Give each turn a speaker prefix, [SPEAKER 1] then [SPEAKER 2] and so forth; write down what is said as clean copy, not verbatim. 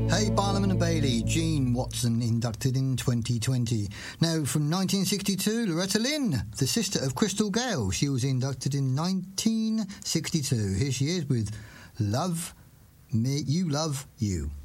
[SPEAKER 1] Hey, Barnum and Bailey, Jean Watson, inducted in 2020. Now, from 1962, Loretta Lynn, the sister of Crystal Gayle. She was inducted in 1962. Here she is with Love Me, You Love You.